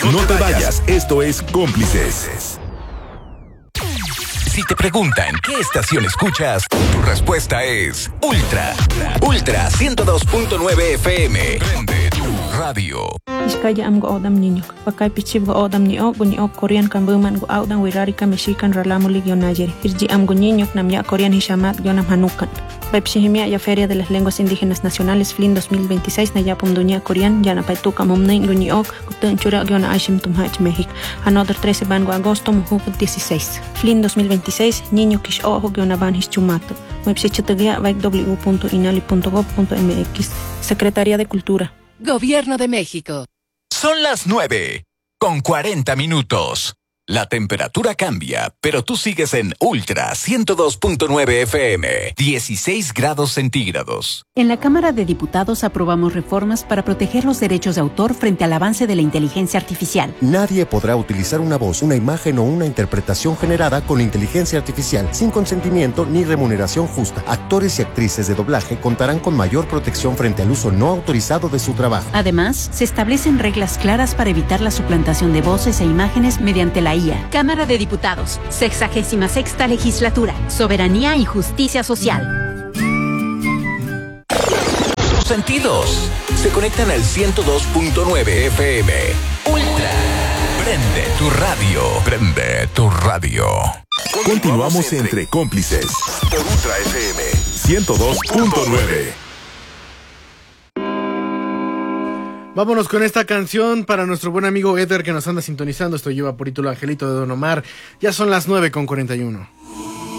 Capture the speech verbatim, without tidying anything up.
No te vayas, esto es Cómplices. Si te preguntan qué estación escuchas, tu respuesta es Ultra. Ultra ciento dos punto nueve F M. Prende tu radio. Iskaya am go odam niño. Pakay pichib go odam ni o guni o Korean kan buman go audan wirari ka mexican ralamo ligyo nayer. Hirji am go niño nam ya Korean hishamat yonam hanukan. Pepsihimia ya Feria de las Lenguas Indígenas Nacionales F L I N dos mil veintiséis na yapum dunia Korean yana paituka momnein guni o kutun chura yona ashim tumhach México. Another trece van go agosto muhu dieciséis. F L I N dos mil veintiséis niño kish ojo yona van hischumato. Website w punto inali punto gob punto m x. Secretaría de Cultura. Gobierno de México. Son las nueve con cuarenta minutos. La temperatura cambia, pero tú sigues en Ultra ciento dos punto nueve F M, dieciséis grados centígrados. En la Cámara de Diputados aprobamos reformas para proteger los derechos de autor frente al avance de la inteligencia artificial. Nadie podrá utilizar una voz, una imagen o una interpretación generada con inteligencia artificial sin consentimiento ni remuneración justa. Actores y actrices de doblaje contarán con mayor protección frente al uso no autorizado de su trabajo. Además, se establecen reglas claras para evitar la suplantación de voces e imágenes mediante la I A. Cámara de Diputados, sexagésima sexta legislatura, soberanía y justicia social. Tus sentidos se conectan al ciento dos punto nueve F M. Ultra. Prende tu radio. Prende tu radio. Continuamos entre Cómplices. Por Ultra F M ciento dos punto nueve. Vámonos con esta canción para nuestro buen amigo Eder que nos anda sintonizando. Esto lleva por título Angelito de Don Omar. Ya son las nueve con cuarenta y uno.